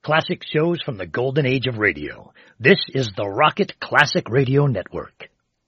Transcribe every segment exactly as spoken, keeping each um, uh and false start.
Classic shows from the golden age of radio. This is the Rocket Classic Radio Network.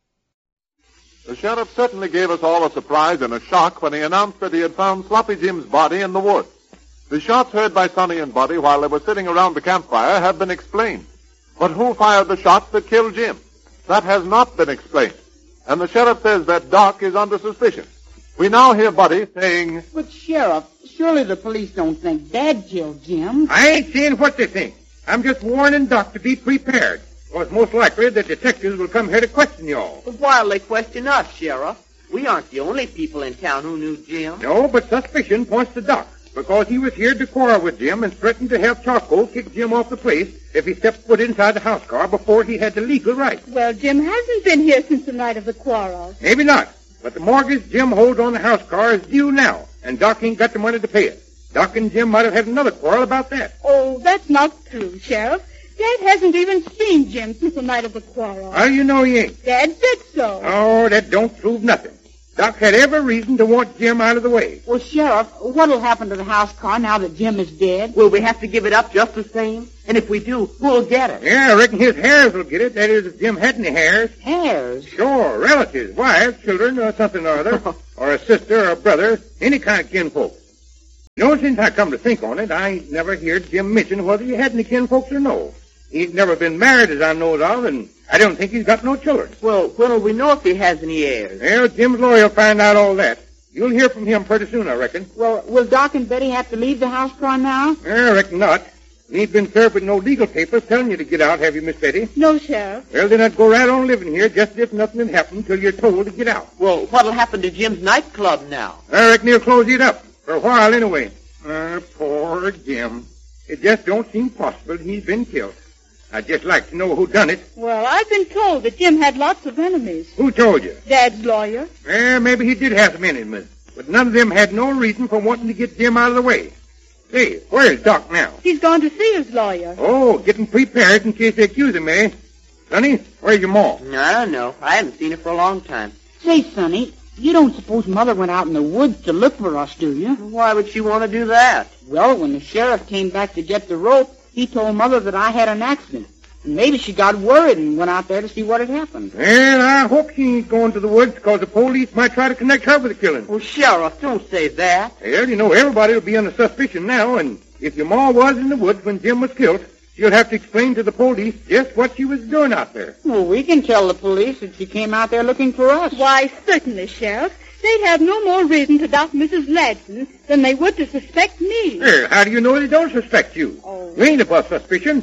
The sheriff certainly gave us all a surprise and a shock when he announced that he had found Sloppy Jim's body in the woods. The shots heard by Sonny and Buddy while they were sitting around the campfire have been explained. But who fired the shots that killed Jim? That has not been explained. And the sheriff says that Doc is under suspicion. We now hear Buddy saying, But, Sheriff, surely the police don't think Dad killed Jim. I ain't saying what they think. I'm just warning Doc to be prepared. Or it's most likely that detectives will come here to question you all. But why'll they question us, Sheriff? We aren't the only people in town who knew Jim. No, but suspicion points to Doc, because he was here to quarrel with Jim and threatened to have Charcoal kick Jim off the place if he stepped foot inside the house car before he had the legal right. Well, Jim hasn't been here since the night of the quarrel. Maybe not, but the mortgage Jim holds on the house car is due now, and Doc ain't got the money to pay it. Doc and Jim might have had another quarrel about that. Oh, that's not true, Sheriff. Dad hasn't even seen Jim since the night of the quarrel. How do you know he ain't? Dad said so. Oh, that don't prove nothing. Doc had every reason to want Jim out of the way. Well, Sheriff, what'll happen to the house car now that Jim is dead? Will we have to give it up just the same? And if we do, who'll get it? Yeah, I reckon his heirs will get it. That is, if Jim had any heirs. Heirs? Sure, relatives, wives, children, or something or other. Or a sister or a brother, any kind of kinfolk. You know, since I come to think on it, I ain't never heard Jim mention whether he had any kinfolks or no. He ain't never been married as I knows of, and I don't think he's got no children. Well, when'll we know if he has any heirs? Well, Jim's lawyer will find out all that. You'll hear from him pretty soon, I reckon. Well, will Doc and Betty have to leave the house car now? I reckon not. You ain't been served with no legal papers telling you to get out, have you, Miss Betty? No, Sheriff. Well, then I'd go right on living here just as if nothing had happened till you're told to get out. Well, what'll happen to Jim's nightclub now? I reckon he'll close it up. For a while, anyway. Ah, poor Jim. It just don't seem possible he's been killed. I'd just like to know who done it. Well, I've been told that Jim had lots of enemies. Who told you? Dad's lawyer. Eh, maybe he did have some enemies, but none of them had no reason for wanting to get Jim out of the way. Say, where is Doc now? He's gone to see his lawyer. Oh, getting prepared in case they accuse him, eh? Sonny, where's your ma? I don't know. I haven't seen her for a long time. Say, Sonny, you don't suppose Mother went out in the woods to look for us, do you? Why would she want to do that? Well, when the sheriff came back to get the rope, he told Mother that I had an accident. And maybe she got worried and went out there to see what had happened. Well, I hope she ain't going to the woods, because the police might try to connect her with the killing. Oh, Sheriff, don't say that. Well, you know, everybody will be under suspicion now, and if your ma was in the woods when Jim was killed, she'll have to explain to the police just what she was doing out there. Well, we can tell the police that she came out there looking for us. Why, certainly, Sheriff. They'd have no more reason to doubt Missus Ladson than they would to suspect me. Well, how do you know they don't suspect you? Oh. You ain't above suspicion.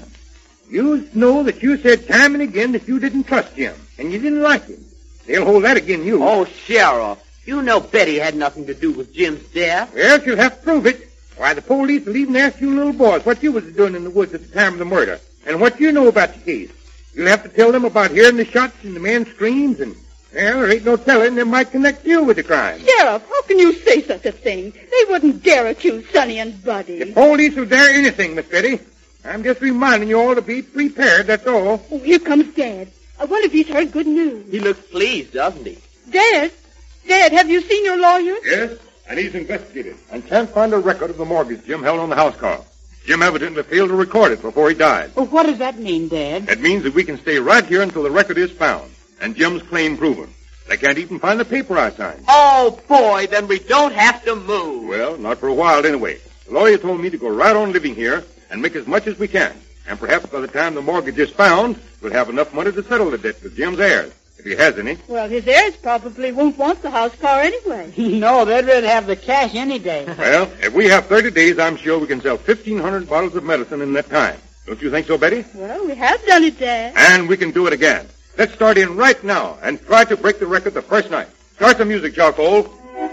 You know that you said time and again that you didn't trust Jim, and you didn't like him. They'll hold that against you. Oh, Sheriff, you know Betty had nothing to do with Jim's death. Well, she'll have to prove it. Why, the police will even ask you little boys what you was doing in the woods at the time of the murder, and what you know about the case. You'll have to tell them about hearing the shots and the man's screams, and, well, there ain't no telling they might connect you with the crime. Sheriff, how can you say such a thing? They wouldn't dare accuse Sonny and Buddy. The police will dare anything, Miss Betty. I'm just reminding you all to be prepared, that's all. Oh, here comes Dad. I wonder if he's heard good news. He looks pleased, doesn't he? Dad? Dad, have you seen your lawyer? Yes, and he's investigated and can't find a record of the mortgage Jim held on the house car. Jim evidently failed to record it before he died. Well, what does that mean, Dad? It means that we can stay right here until the record is found and Jim's claim proven. They can't even find the paper I signed. Oh, boy, then we don't have to move. Well, not for a while anyway. The lawyer told me to go right on living here and make as much as we can. And perhaps by the time the mortgage is found, we'll have enough money to settle the debt with Jim's heirs, if he has any. Well, his heirs probably won't want the house car anyway. No, they'd rather have the cash any day. Well, if we have thirty days, I'm sure we can sell fifteen hundred bottles of medicine in that time. Don't you think so, Betty? Well, we have done it, Dad. And we can do it again. Let's start in right now and try to break the record the first night. Start the music, Charcoal.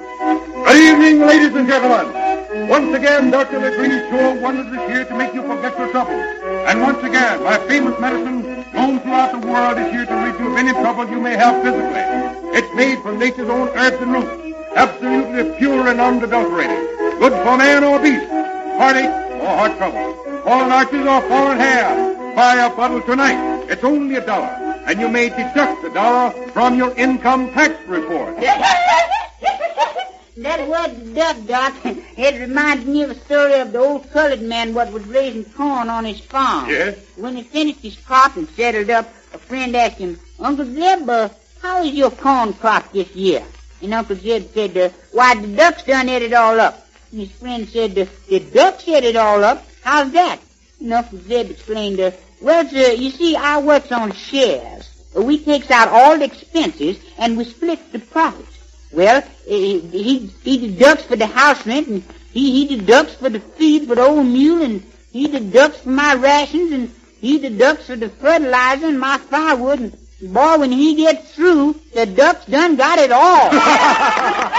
Good evening, ladies and gentlemen. Once again, Doctor Legree's show wonders this year to make you forget your troubles. And once again, my famous medicine, known throughout the world, is here to rid you of any trouble you may have physically. It's made from nature's own herbs and roots, absolutely pure and unadulterated. Good for man or beast, heartache or heart trouble, fallen arches or fallen hair. Buy a bottle tonight. It's only a dollar. And you may deduct the dollar from your income tax report. That word duck, Doc, it reminds me of a story of the old colored man what was raising corn on his farm. Yes? When he finished his crop and settled up, a friend asked him, Uncle Zeb, uh, how is your corn crop this year? And Uncle Zeb said, uh, why, the ducks done ate it all up. And his friend said, uh, the ducks ate it all up? How's that? And Uncle Zeb explained, uh, well, sir, you see, I works on shares. Uh, we takes out all the expenses and we split the profits. Well, he, he, he deducts for the house rent, and he, he deducts for the feed for the old mule, and he deducts for my rations, and he deducts for the fertilizer and my firewood, and boy, when he gets through, the ducks done got it all.